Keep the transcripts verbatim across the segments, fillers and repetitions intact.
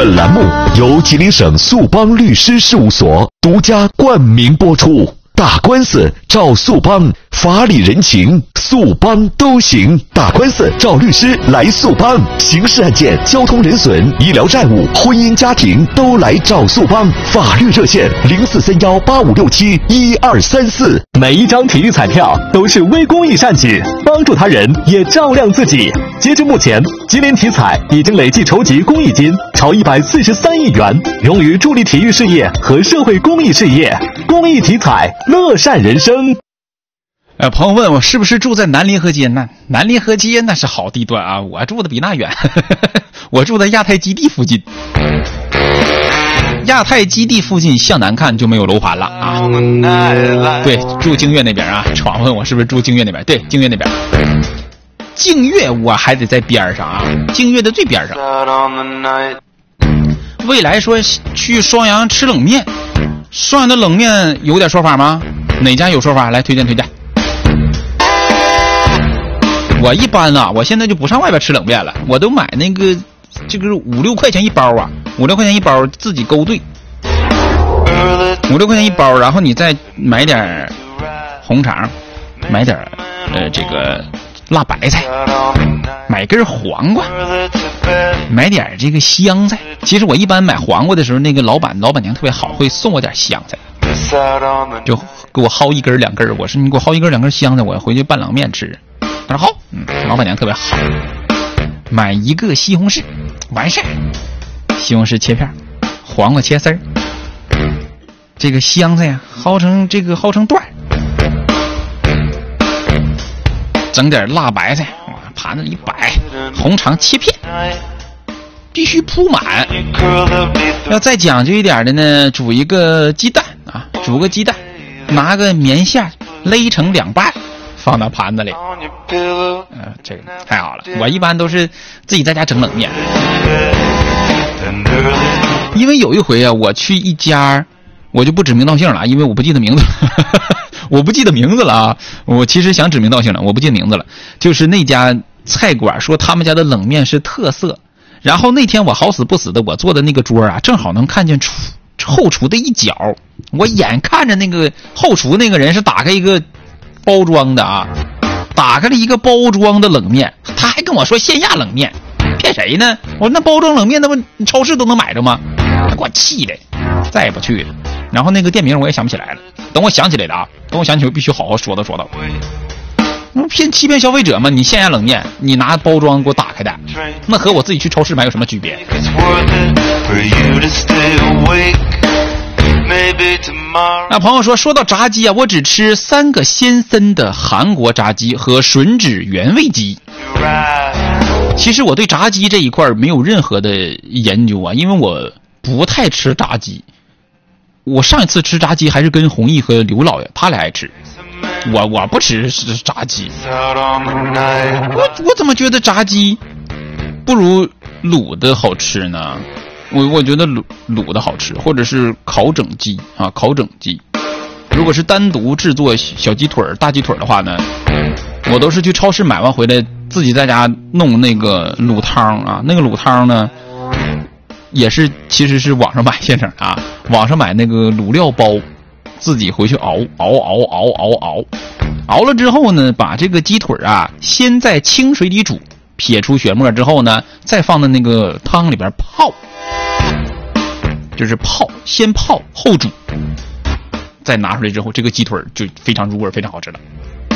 本栏目由吉林省速邦律师事务所独家冠名播出。打官司找速邦，法理人情速邦都行。打官司找律师来速邦，刑事案件、交通人损、医疗债务、婚姻家庭都来找速邦。法律热线零四三幺八五六七一二三四。 每一张体育彩票都是微公益善举，帮助他人也照亮自己。截至目前，吉林体彩已经累计筹集公益金超一百四十三亿元，用于助力体育事业和社会公益事业。公益体彩，乐善人生。 呃，朋友问我是不是住在南临河街？那南临河街那是好地段啊，我住的比那远，我住在亚太基地附近。亚太基地附近向南看就没有楼盘了啊。对，住净月那边啊。闯问我是不是住净月那边？对，净月那边。净月我还得在边上啊，净月的最边上。未来说去双阳吃冷面，双阳的冷面有点说法吗？哪家有说法？来推荐推荐。我一般啊，我现在就不上外边吃冷面了，我都买那个这个五六块钱一包啊，五六块钱一包自己勾兑，五六块钱一包，然后你再买点红肠，买点呃这个辣白菜，买根黄瓜，买点这个香菜。其实我一般买黄瓜的时候，那个老板老板娘特别好，会送我点香菜，就给我薅一根两根。我说你给我薅一根两根香菜，我回去拌冷面吃。他说好，嗯，老板娘特别好。买一个西红柿，完事儿。西红柿切片，黄瓜切丝儿，这个香菜呀薅成这个薅成段儿，整点辣白菜，盘子一摆，红肠切片，必须铺满。要再讲究一点的呢，煮一个鸡蛋啊，煮个鸡蛋，拿个棉线勒成两半。放到盘子里，呃，这个太好了。我一般都是自己在家整冷面，因为有一回啊，我去一家，我就不指名道姓了，因为我不记得名字了，我不记得名字了啊。我其实想指名道姓了，我不记得名字了。就是那家菜馆说他们家的冷面是特色，然后那天我好死不死的，我坐的那个桌啊，正好能看见厨后厨的一角，我眼看着那个后厨那个人是打开一个包装的啊，打开了一个包装的冷面，他还跟我说线下冷面，骗谁呢？我说那包装冷面那不超市都能买着吗？他给我气的，再也不去了。然后那个店名我也想不起来了，等我想起来的啊，等我想起来必须好好说道说道。那骗欺骗消费者嘛？你线下冷面，你拿包装给我打开的，那和我自己去超市买有什么区别？那朋友说，说到炸鸡啊，我只吃三个鲜森的韩国炸鸡和吮指原味鸡。其实我对炸鸡这一块没有任何的研究啊，因为我不太吃炸鸡。我上一次吃炸鸡还是跟弘毅和刘老爷他俩爱吃，我我不吃炸鸡。我我怎么觉得炸鸡不如卤的好吃呢？我我觉得卤卤的好吃，或者是烤整鸡啊，烤整鸡。如果是单独制作小鸡腿、大鸡腿的话呢，我都是去超市买完回来，自己在家弄那个卤汤啊。那个卤汤呢，也是其实是网上买现成啊，网上买那个卤料包，自己回去熬熬熬熬熬熬，熬了之后呢，把这个鸡腿啊先在清水里煮，撇出血沫之后呢，再放到那个汤里边泡。就是泡，先泡后煮，再拿出来之后，这个鸡腿就非常入味，非常好吃了。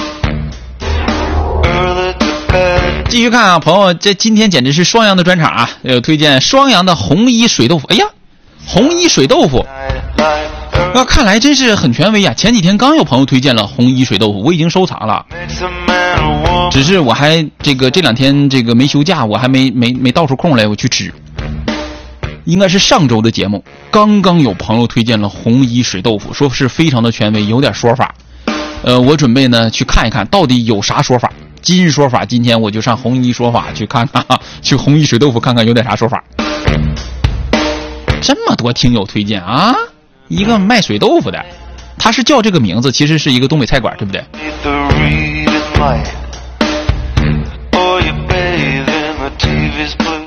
继续看啊，朋友，这今天简直是双阳的专场啊！有推荐双阳的红衣水豆腐。哎呀，红衣水豆腐，那看来真是很权威啊！前几天刚有朋友推荐了红衣水豆腐，我已经收藏了，只是我还这个这两天这个没休假，我还没没没到出空来我去吃。应该是上周的节目，刚刚有朋友推荐了红衣水豆腐，说是非常的权威，有点说法。呃，我准备呢去看一看到底有啥说法。今日说法，今天我就上红衣说法去看看，去红衣水豆腐看看有点啥说法。这么多听友推荐啊，一个卖水豆腐的，他是叫这个名字，其实是一个东北菜馆，对不对？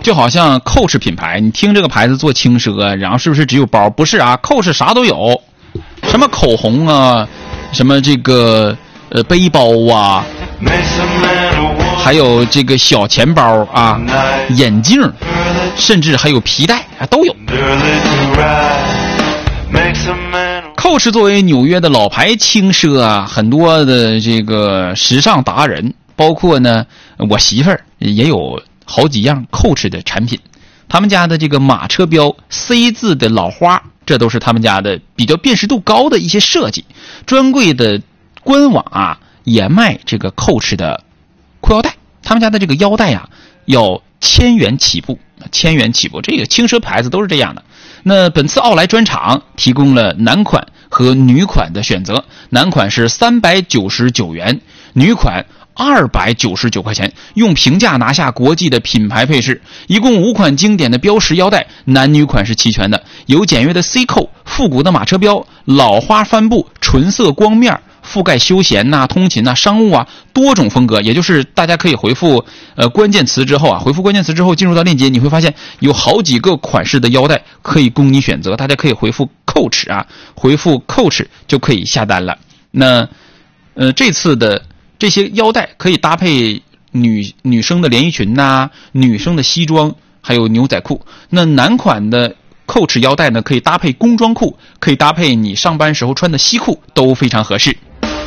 就好像 Coach 品牌，你听这个牌子做轻奢，然后是不是只有包？不是啊 ，Coach 啥都有，什么口红啊，什么这个呃背包啊，还有这个小钱包啊，眼镜，甚至还有皮带啊都有。Coach 作为纽约的老牌轻奢啊，很多的这个时尚达人，包括呢我媳妇儿也有好几样 Coach 的产品。他们家的这个马车标 C 字的老花，这都是他们家的比较辨识度高的一些设计。专柜的官网啊也卖这个 Coach 的裤腰带，他们家的这个腰带啊要千元起步，千元起步，这个轻奢牌子都是这样的。那本次奥莱专场提供了男款和女款的选择，男款是三百九十九元，女款二百九十九块钱，用平价拿下国际的品牌配饰。一共五款经典的标识腰带，男女款是齐全的，有简约的 C 扣、复古的马车标、老花帆布、纯色光面，覆盖休闲呐、啊、通勤呐、啊、商务啊，多种风格。也就是大家可以回复呃关键词之后啊，回复关键词之后进入到链接，你会发现有好几个款式的腰带可以供你选择。大家可以回复 Coach 啊，回复 Coach 就可以下单了。那呃这次的这些腰带可以搭配女女生的连衣裙呐、啊、女生的西装，还有牛仔裤。那男款的Coach 腰带呢，可以搭配工装裤，可以搭配你上班时候穿的西裤，都非常合适。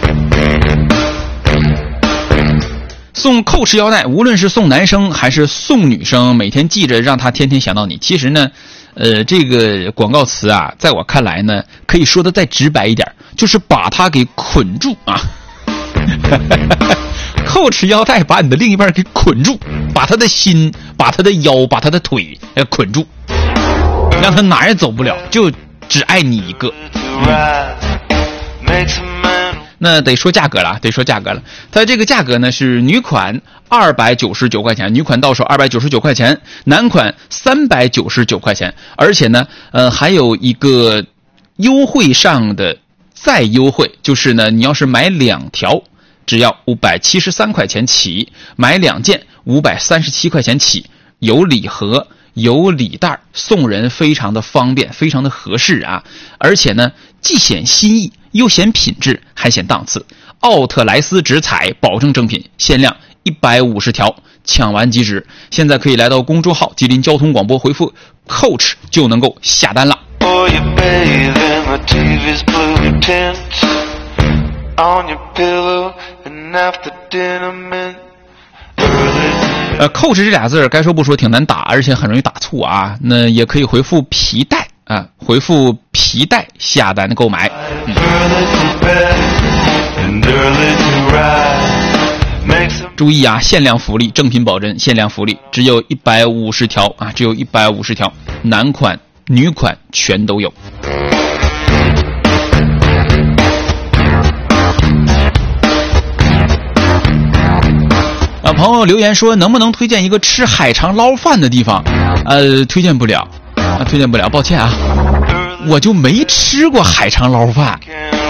送 Coach 腰带，无论是送男生还是送女生，每天记着让他天天想到你。其实呢，呃，这个广告词啊，在我看来呢，可以说的再直白一点，就是把他给捆住啊。Coach 腰带把你的另一半给捆住，把他的心、把他的腰、把他的腿呃捆住，让他哪也走不了，就只爱你一个。嗯那得说价格了，得说价格了。它这个价格呢是女款二百九十九块钱，女款到手二百九十九块钱，男款三百九十九块钱，而且呢，呃，还有一个优惠上的再优惠，就是呢，你要是买两条，只要五百七十三块钱起，买两件五百三十七块钱起，有礼盒。有礼袋，送人非常的方便，非常的合适啊！而且呢，既显心意，又显品质，还显档次。奥特莱斯直采，保证正品，限量一百五十条，抢完即止。现在可以来到公众号吉林交通广播，回复 Coach 就能够下单了。呃 ，Coach 这俩字该说不说挺难打，而且很容易打错啊。那也可以回复皮带啊，回复皮带下单购买。嗯、注意啊，限量福利，正品保真，限量福利，只有一百五十条啊，只有一百五十条，男款、女款全都有。啊，朋友留言说能不能推荐一个吃海肠捞饭的地方？呃，推荐不了，啊，推荐不了，抱歉啊，我就没吃过海肠捞饭。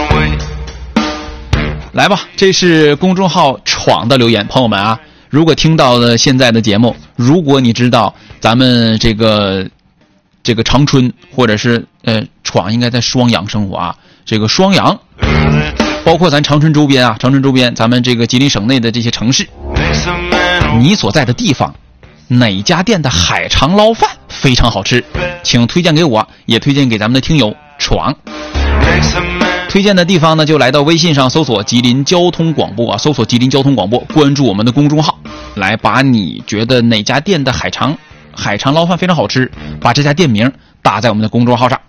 来吧，这是公众号闯的留言，朋友们啊，如果听到了现在的节目，如果你知道咱们这个这个长春或者是呃闯应该在双阳生活啊，这个双阳。包括咱长春周边啊，长春周边，咱们这个吉林省内的这些城市，你所在的地方，哪家店的海肠捞饭非常好吃，请推荐给我，也推荐给咱们的听友闯。推荐的地方呢，就来到微信上搜索吉林交通广播啊，搜索吉林交通广播，关注我们的公众号，来把你觉得哪家店的海肠海肠捞饭非常好吃，把这家店名打在我们的公众号上。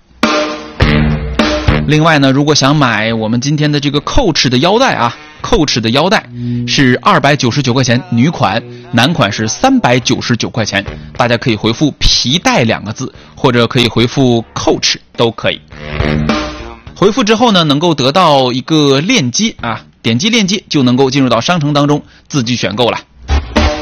另外呢，如果想买我们今天的这个 Coach 的腰带啊 ，Coach 的腰带是二百九十九块钱，女款，男款是三百九十九块钱。大家可以回复皮带两个字，或者可以回复 Coach 都可以。回复之后呢，能够得到一个链接啊，点击链接就能够进入到商城当中自己选购了。